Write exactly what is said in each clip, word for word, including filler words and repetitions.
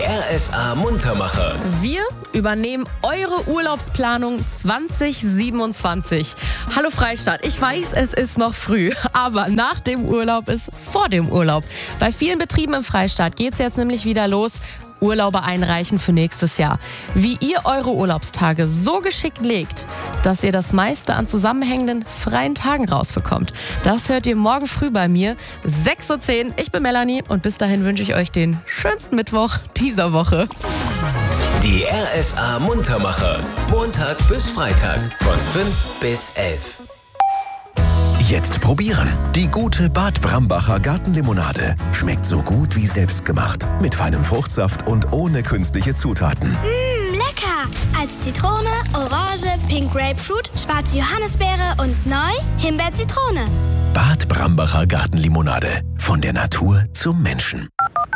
Die R S A Muntermacher. Wir übernehmen eure Urlaubsplanung zwanzig siebenundzwanzig. Hallo Freistadt, ich weiß, es ist noch früh, aber nach dem Urlaub ist vor dem Urlaub. Bei vielen Betrieben im Freistaat geht es jetzt nämlich wieder los. Urlaube einreichen für nächstes Jahr. Wie ihr eure Urlaubstage so geschickt legt, dass ihr das meiste an zusammenhängenden freien Tagen rausbekommt. Das hört ihr morgen früh bei mir, sechs Uhr zehn. Ich bin Melanie und bis dahin wünsche ich euch den schönsten Mittwoch dieser Woche. Die R S A Muntermacher. Montag bis Freitag von fünf bis elf. Jetzt probieren. Die gute Bad Brambacher Gartenlimonade. Schmeckt so gut wie selbstgemacht. Mit feinem Fruchtsaft und ohne künstliche Zutaten. Mmh, lecker! Als Zitrone, Orange, Pink Grapefruit, schwarze Johannisbeere und neu Himbeer-Zitrone. Bad Brambacher Gartenlimonade. Von der Natur zum Menschen.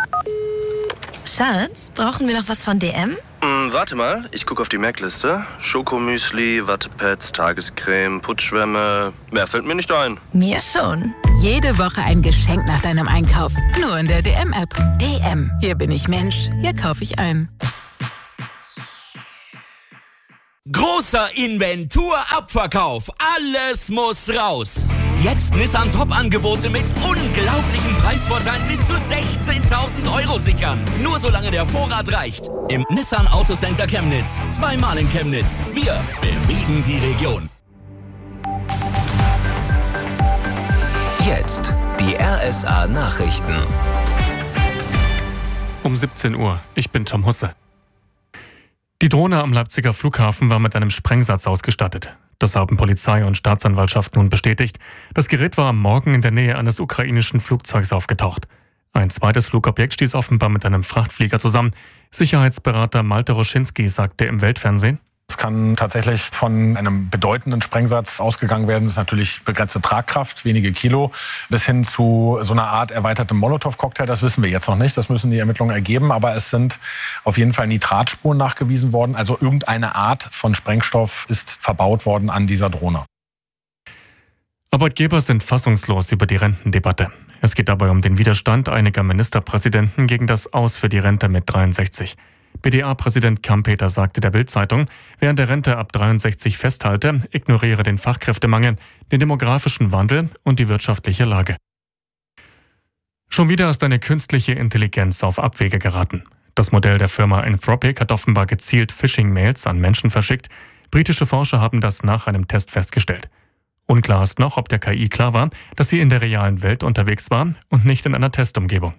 Schatz, brauchen wir noch was von D M? Mm, warte mal, ich gucke auf die Merkliste. Schokomüsli, Wattepads, Tagescreme, Putzschwämme. Mehr fällt mir nicht ein. Mir schon. Jede Woche ein Geschenk nach deinem Einkauf. Nur in der D M-App. D M. Hier bin ich Mensch. Hier kaufe ich ein. Großer Inventur-Abverkauf. Alles muss raus. Jetzt Nissan Top-Angebote mit unglaublichen Preisvorteilen bis zu sechzehntausend Euro sichern. Nur solange der Vorrat reicht. Im Nissan Autocenter Chemnitz. Zweimal in Chemnitz. Wir bewegen die Region. Jetzt die R S A Nachrichten. Um siebzehn Uhr. Ich bin Tom Husse. Die Drohne am Leipziger Flughafen war mit einem Sprengsatz ausgestattet. Das haben Polizei und Staatsanwaltschaft nun bestätigt. Das Gerät war am Morgen in der Nähe eines ukrainischen Flugzeugs aufgetaucht. Ein zweites Flugobjekt stieß offenbar mit einem Frachtflieger zusammen. Sicherheitsberater Malte Roschinski sagte im Weltfernsehen: Es kann tatsächlich von einem bedeutenden Sprengsatz ausgegangen werden. Das ist natürlich begrenzte Tragkraft, wenige Kilo, bis hin zu so einer Art erweitertem Molotow-Cocktail. Das wissen wir jetzt noch nicht. Das müssen die Ermittlungen ergeben. Aber es sind auf jeden Fall Nitratspuren nachgewiesen worden. Also irgendeine Art von Sprengstoff ist verbaut worden an dieser Drohne. Arbeitgeber sind fassungslos über die Rentendebatte. Es geht dabei um den Widerstand einiger Ministerpräsidenten gegen das Aus für die Rente mit dreiundsechzig. B D A-Präsident Kampeter sagte der Bild-Zeitung, wer an der Rente ab dreiundsechzig festhalte, ignoriere den Fachkräftemangel, den demografischen Wandel und die wirtschaftliche Lage. Schon wieder ist eine künstliche Intelligenz auf Abwege geraten. Das Modell der Firma Anthropic hat offenbar gezielt Phishing-Mails an Menschen verschickt. Britische Forscher haben das nach einem Test festgestellt. Unklar ist noch, ob der K I klar war, dass sie in der realen Welt unterwegs war und nicht in einer Testumgebung.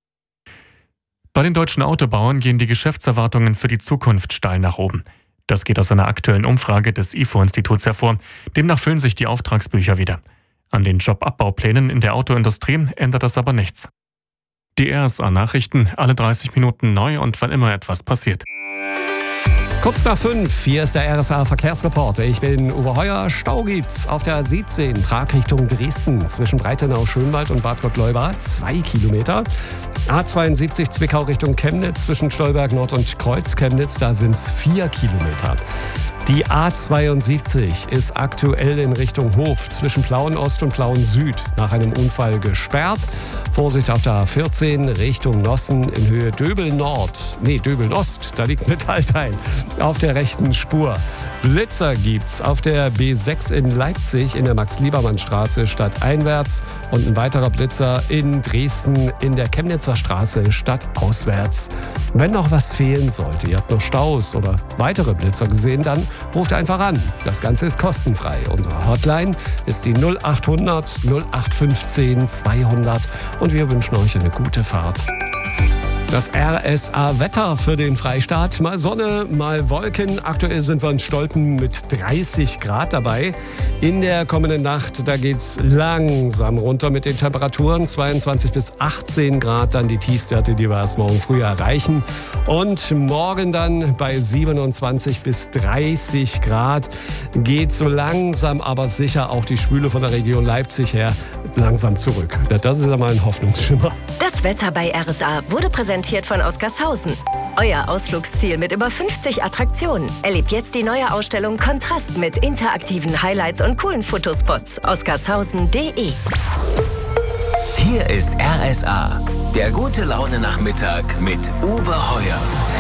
Bei den deutschen Autobauern gehen die Geschäftserwartungen für die Zukunft steil nach oben. Das geht aus einer aktuellen Umfrage des I F O-Instituts hervor. Demnach füllen sich die Auftragsbücher wieder. An den Jobabbaupplänen in der Autoindustrie ändert das aber nichts. Die R S A-Nachrichten, alle dreißig Minuten neu und wann immer etwas passiert. Kurz nach fünf, hier ist der R S A-Verkehrsreporter. Ich bin Uwe Heuer. Stau gibt's auf der A siebzehn, Prag Richtung Dresden, zwischen Breitenau-Schönwald und Bad Gottleuba, zwei Kilometer. A zweiundsiebzig Zwickau Richtung Chemnitz, zwischen Stolberg Nord und Kreuz Chemnitz, da sind's vier Kilometer. Die A zweiundsiebzig ist aktuell in Richtung Hof zwischen Plauen Ost und Plauen Süd nach einem Unfall gesperrt. Vorsicht auf der A vierzehn Richtung Nossen in Höhe Döbel Nord. Nee, Döbel Ost, da liegt Metallteil auf der rechten Spur. Blitzer gibt's auf der B sechs in Leipzig in der Max-Liebermann-Straße stadteinwärts und ein weiterer Blitzer in Dresden in der Chemnitzer Straße stadtauswärts. Wenn noch was fehlen sollte, ihr habt noch Staus oder weitere Blitzer gesehen, dann ruft einfach an. Das Ganze ist kostenfrei. Unsere Hotline ist die null acht hundert null acht fünfzehn zweihundert und wir wünschen euch eine gute Fahrt. Das R S A-Wetter für den Freistaat. Mal Sonne, mal Wolken. Aktuell sind wir in Stolpen mit dreißig Grad dabei. In der kommenden Nacht, da geht's langsam runter mit den Temperaturen. zweiundzwanzig bis achtzehn Grad, dann die Tiefstwerte, die wir erst morgen früh erreichen. Und morgen dann bei siebenundzwanzig bis dreißig Grad geht so langsam, aber sicher auch die Schwüle von der Region Leipzig her langsam zurück. Das ist einmal ein Hoffnungsschimmer. Das Wetter bei R S A wurde präsentiert von Oscarshausen. Euer Ausflugsziel mit über fünfzig Attraktionen. Erlebt jetzt die neue Ausstellung Kontrast mit interaktiven Highlights und coolen Fotospots. oscarshausen punkt de. Hier ist R S A, Der gute Laune Nachmittag mit Uwe Heuer.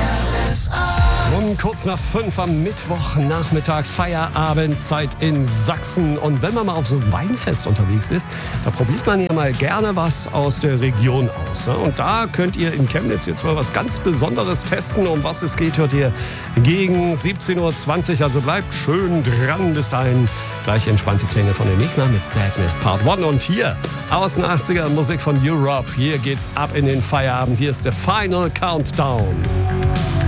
Um kurz nach fünf am Mittwochnachmittag Feierabendzeit in Sachsen. Und wenn man mal auf so einem Weinfest unterwegs ist, da probiert man ja mal gerne was aus der Region aus. Und da könnt ihr in Chemnitz jetzt mal was ganz Besonderes testen. Um was es geht, hört ihr gegen siebzehn Uhr zwanzig. Also bleibt schön dran. Bis dahin gleich entspannte Klänge von Enigma mit Sadness Part eins. Und hier aus den achtziger Musik von Europe. Hier geht's ab in den Feierabend. Hier ist der Final Countdown.